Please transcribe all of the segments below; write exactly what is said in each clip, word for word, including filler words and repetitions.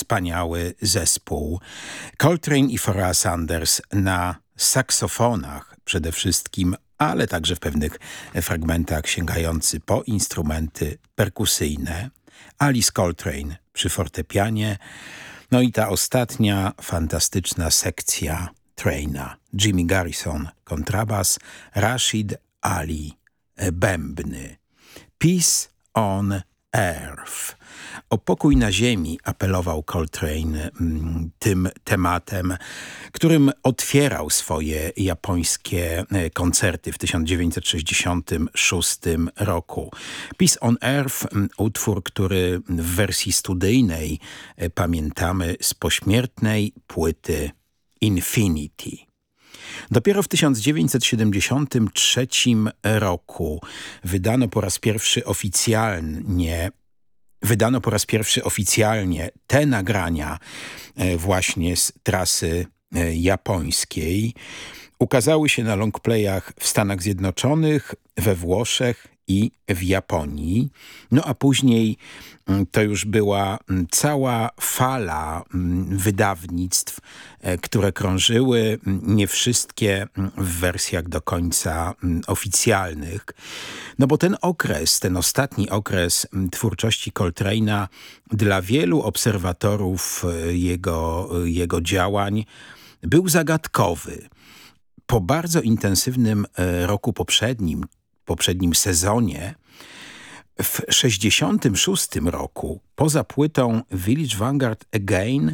wspaniały zespół. Coltrane i Pharoah Sanders na saksofonach przede wszystkim, ale także w pewnych fragmentach sięgający po instrumenty perkusyjne. Alice Coltrane przy fortepianie. No i ta ostatnia fantastyczna sekcja Traina. Jimmy Garrison kontrabas, Rashid Ali bębny. Peace on Earth. O pokój na ziemi apelował Coltrane m, tym tematem, którym otwierał swoje japońskie koncerty w tysiąc dziewięćset sześćdziesiątym szóstym roku. Peace on Earth, m, utwór, który w wersji studyjnej e, pamiętamy z pośmiertnej płyty Infinity. Dopiero w tysiąc dziewięćset siedemdziesiątym trzecim roku wydano po raz pierwszy oficjalnie Wydano po raz pierwszy oficjalnie te nagrania właśnie z trasy japońskiej. Ukazały się na longplayach w Stanach Zjednoczonych, we Włoszech i w Japonii. No a później to już była cała fala wydawnictw, które krążyły, nie wszystkie w wersjach do końca oficjalnych. No bo ten okres, ten ostatni okres twórczości Coltrane'a dla wielu obserwatorów jego, jego działań był zagadkowy. Po bardzo intensywnym roku poprzednim, poprzednim sezonie, w sześćdziesiątym szóstym roku, poza płytą Village Vanguard Again,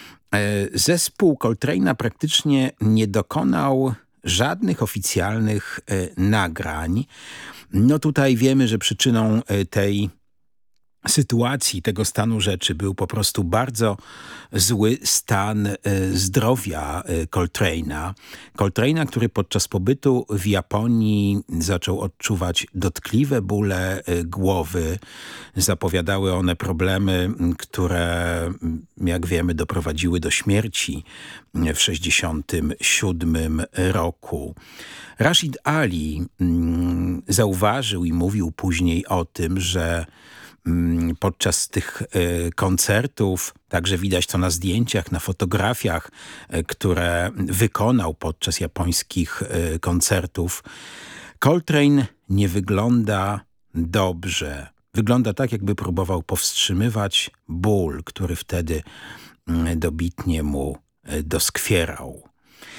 zespół Coltrane'a praktycznie nie dokonał żadnych oficjalnych nagrań. No tutaj wiemy, że przyczyną tej sytuacji, tego stanu rzeczy był po prostu bardzo zły stan e, zdrowia e, Coltrane'a. Coltrane'a, który podczas pobytu w Japonii zaczął odczuwać dotkliwe bóle e, głowy. Zapowiadały one problemy, które, jak wiemy, doprowadziły do śmierci w sześćdziesiątym siódmym roku. Rashid Ali mm, zauważył i mówił później o tym, że podczas tych y, koncertów, także widać to na zdjęciach, na fotografiach, y, które wykonał podczas japońskich y, koncertów, Coltrane nie wygląda dobrze. Wygląda tak, jakby próbował powstrzymywać ból, który wtedy y, dobitnie mu y, doskwierał.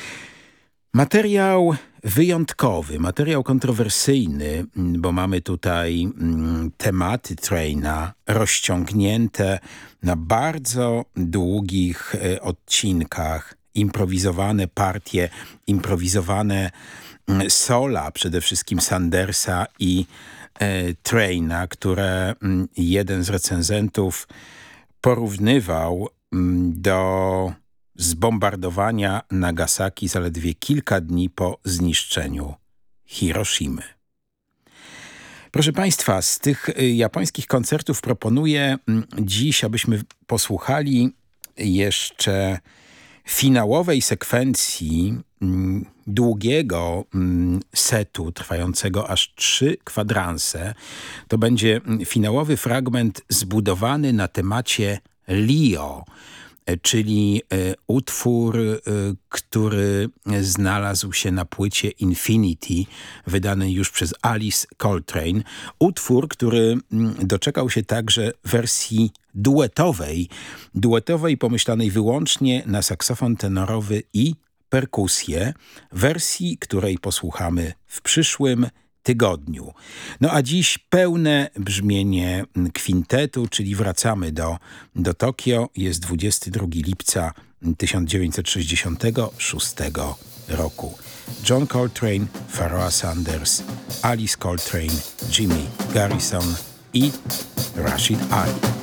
Materiał wyjątkowy, materiał kontrowersyjny, bo mamy tutaj mm, tematy Traina rozciągnięte na bardzo długich e, odcinkach, improwizowane partie, improwizowane mm, sola, przede wszystkim Sandersa i e, Traina, które mm, jeden z recenzentów porównywał mm, do zbombardowania Nagasaki zaledwie kilka dni po zniszczeniu Hiroshimy. Proszę Państwa, z tych japońskich koncertów proponuję dziś, abyśmy posłuchali jeszcze finałowej sekwencji długiego setu, trwającego aż trzy kwadranse. To będzie finałowy fragment zbudowany na temacie Leo, czyli y, utwór, y, który znalazł się na płycie Infinity, wydany już przez Alice Coltrane. Utwór, który y, doczekał się także wersji duetowej, duetowej pomyślanej wyłącznie na saksofon tenorowy i perkusję, wersji, której posłuchamy w przyszłym tygodniu. No a dziś pełne brzmienie kwintetu, czyli wracamy do, do Tokio. Jest dwudziestego drugiego lipca tysiąc dziewięćset sześćdziesiątego szóstego roku. John Coltrane, Pharoah Sanders, Alice Coltrane, Jimmy Garrison i Rashid Ali.